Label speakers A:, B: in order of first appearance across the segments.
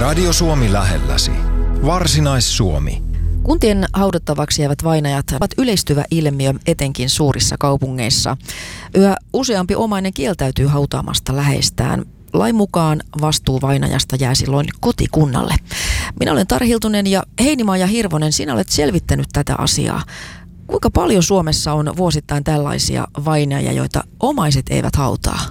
A: Radio Suomi lähelläsi. Varsinais-Suomi.
B: Kuntien haudattavaksi jäävät vainajat ovat yleistyvä ilmiö etenkin suurissa kaupungeissa. Yhä useampi omainen kieltäytyy hautaamasta läheistään. Lain mukaan vastuu vainajasta jää silloin kotikunnalle. Minä olen Tarja Hiltunen ja Heinimaa ja Hirvonen, sinä olet selvittänyt tätä asiaa. Kuinka paljon Suomessa on vuosittain tällaisia vainajia, joita omaiset eivät hautaa?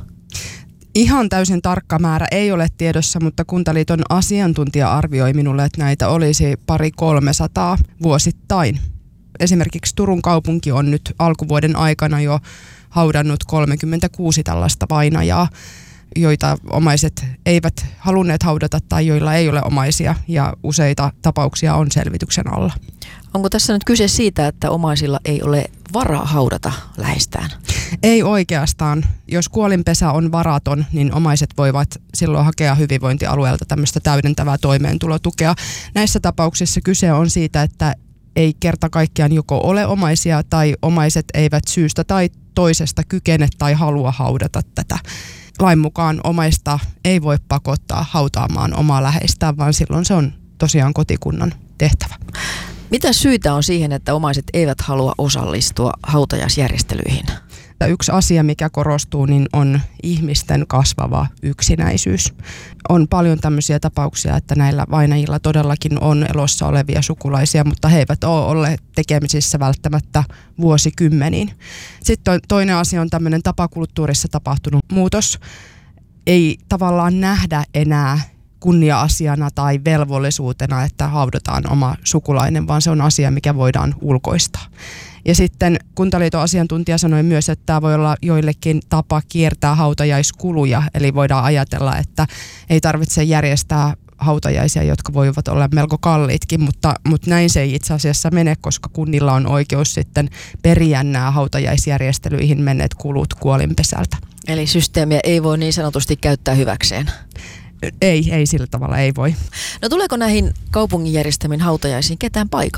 C: Ihan täysin tarkka määrä ei ole tiedossa, mutta Kuntaliiton asiantuntija arvioi minulle, että näitä olisi 200-300 vuosittain. Esimerkiksi Turun kaupunki on nyt alkuvuoden aikana jo haudannut 36 tällaista vainajaa, joita omaiset eivät halunneet haudata tai joilla ei ole omaisia, ja useita tapauksia on selvityksen alla.
B: Onko tässä nyt kyse siitä, että omaisilla ei ole varaa haudata läheistään?
C: Ei oikeastaan. Jos kuolinpesä on varaton, niin omaiset voivat silloin hakea hyvinvointialueelta tämmöistä täydentävää toimeentulotukea. Näissä tapauksissa kyse on siitä, että ei kerta kaikkiaan joko ole omaisia tai omaiset eivät syystä tai toisesta kykene tai halua haudata tätä. Lain mukaan omaista ei voi pakottaa hautaamaan omaa läheistään, vaan silloin se on tosiaan kotikunnan tehtävä.
B: Mitä syitä on siihen, että omaiset eivät halua osallistua hautajaisjärjestelyihin?
C: Yksi asia, mikä korostuu, niin on ihmisten kasvava yksinäisyys. On paljon tämmöisiä tapauksia, että näillä vainajilla todellakin on elossa olevia sukulaisia, mutta he eivät ole olleet tekemisissä välttämättä vuosikymmeniin. Sitten toinen asia on tämmöinen tapakulttuurissa tapahtunut muutos. Ei tavallaan nähdä enää kunnia-asiana tai velvollisuutena, että haudataan oma sukulainen, vaan se on asia, mikä voidaan ulkoistaa. Ja sitten Kuntaliiton asiantuntija sanoi myös, että tämä voi olla joillekin tapa kiertää hautajaiskuluja, eli voidaan ajatella, että ei tarvitse järjestää hautajaisia, jotka voivat olla melko kalliitkin, mutta näin se ei itse asiassa mene, koska kunnilla on oikeus sitten periä nämä hautajaisjärjestelyihin menneet kulut kuolinpesältä.
B: Eli systeemiä ei voi niin sanotusti käyttää hyväkseen?
C: Ei sillä tavalla ei voi.
B: No tuleeko näihin kaupungin järjestämiin hautajaisiin ketään paikalle?